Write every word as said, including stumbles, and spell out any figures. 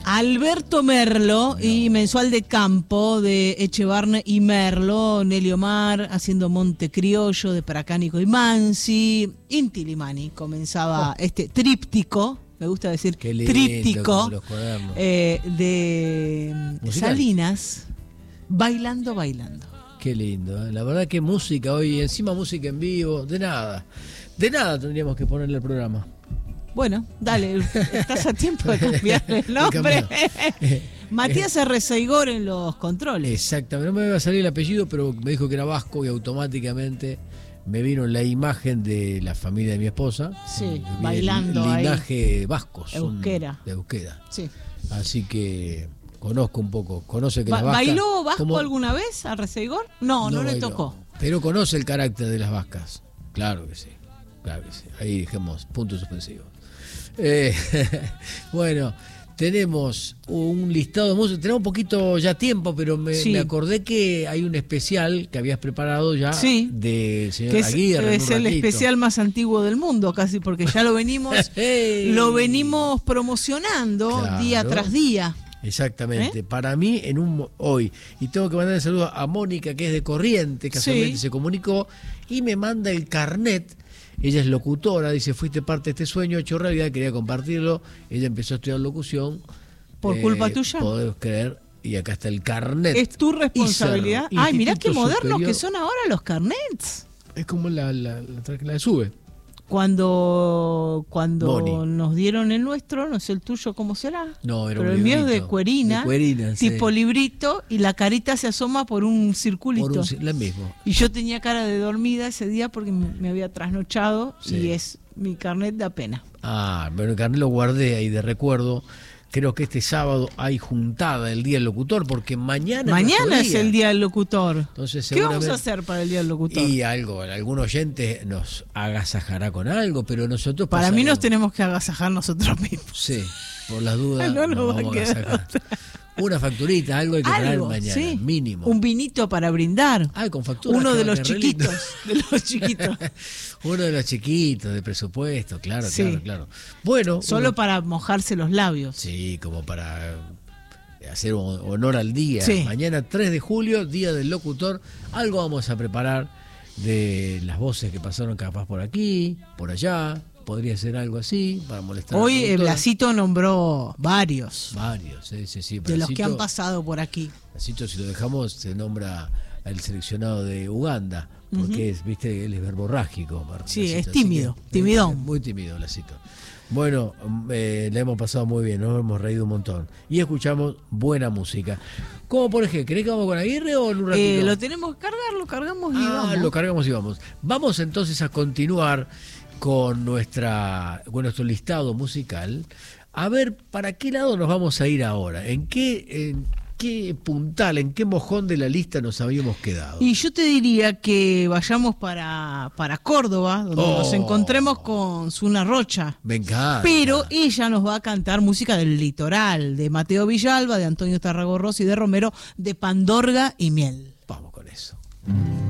Alberto Merlo no. y Mensual de Campo de Echevarne y Merlo, Nelly Omar haciendo Monte Criollo de Paracánico y Mansi, Inti Limani comenzaba oh. este tríptico, me gusta decir lindo, tríptico, eh, de musical. Salinas, Bailando, Bailando. Qué lindo, ¿eh? La verdad que música hoy, encima música en vivo, de nada, de nada tendríamos que ponerle al programa. Bueno, dale, estás a tiempo de cambiarle el nombre. Matías Arrezaigor en los controles. Exactamente, no me iba a salir el apellido, pero me dijo que era vasco y automáticamente me vino la imagen de la familia de mi esposa. Sí, bailando ahí. Linaje vascos. Euskera. De Euskera. Sí. Así que conozco un poco, conoce que ba- las vascas... ¿Bailó vasco ¿cómo? alguna vez Arrezaigor? No, no, no le bailó, tocó. Pero conoce el carácter de las vascas. Claro que sí, claro que sí. Ahí dejemos punto suspensivo. Eh, bueno, tenemos un listado de música, tenemos un poquito ya tiempo, pero me, sí. me acordé que hay un especial que habías preparado ya sí. del señor que es, Aguirre. Es el especial más antiguo del mundo, casi, porque ya lo venimos, hey. lo venimos promocionando claro. día tras día. Exactamente, ¿Eh? Para mí en un hoy, y tengo que mandar un saludo a Mónica, que es de Corrientes, casualmente sí. se comunicó y me manda el carnet. Ella es locutora, dice, fuiste parte de este sueño hecho realidad, quería compartirlo. Ella empezó a estudiar locución. ¿Por eh, culpa tuya? Podés creer, y acá está el carnet. Es tu responsabilidad. Iser, Ay, mirá qué modernos superior. Que son ahora los carnets. Es como la, la, la, la de SUBE. Cuando cuando nos dieron el nuestro, no sé el tuyo cómo será, no, era pero un el mío librito, es de cuerina, de cuerina tipo sí. librito, y la carita se asoma por un circulito. Por un, la mismo. Y yo tenía cara de dormida ese día porque me había trasnochado sí. y es mi carnet da pena. Ah, pero el carnet lo guardé ahí de recuerdo. Creo que este sábado hay juntada el Día del Locutor, porque mañana Mañana es día. el Día del Locutor. Entonces, ¿qué vamos a hacer para el Día del Locutor? Y algo, algún oyente nos agasajará con algo, pero nosotros... Para pasaremos... mí nos tenemos que agasajar nosotros mismos. Sí, por las dudas no nos nos va vamos a a agasajar. Una facturita, algo hay que traer mañana, sí. mínimo. Un vinito para brindar. Ah, con factura. Uno de los chiquitos, de los chiquitos. Uno de los chiquitos, de presupuesto, claro, sí. claro, claro. Bueno. Solo uno... para mojarse los labios. Sí, como para hacer honor al día. Sí. Mañana tres de julio, Día del Locutor. Algo vamos a preparar de las voces que pasaron capaz por aquí, por allá. Podría ser algo así, para molestar. Hoy el Blasito nombró varios. Varios, sí, sí, sí. De los que han pasado por aquí. Blasito, si lo dejamos, se nombra al seleccionado de Uganda, porque uh-huh. es, viste, él es verborrágico. Sí, Blasito, es tímido, que, timidón. Muy tímido, Blasito. Bueno, eh, la hemos pasado muy bien, nos hemos reído un montón. Y escuchamos buena música. ¿Cómo por ejemplo? ¿Querés que vamos con Aguirre o en un ratito? Eh, lo tenemos que cargar, lo cargamos y ah, vamos. lo cargamos y vamos. Vamos entonces a continuar con nuestra con nuestro listado musical, a ver para qué lado nos vamos a ir ahora, en qué en qué puntal, en qué mojón de la lista nos habíamos quedado. Y yo te diría que vayamos para, para Córdoba, donde oh, nos encontremos con Zuna Rocha. Me encanta. Pero ella nos va a cantar música del litoral, de Mateo Villalba, de Antonio Tarragorros y de Romero, de Pandorga y Miel. Vamos con eso.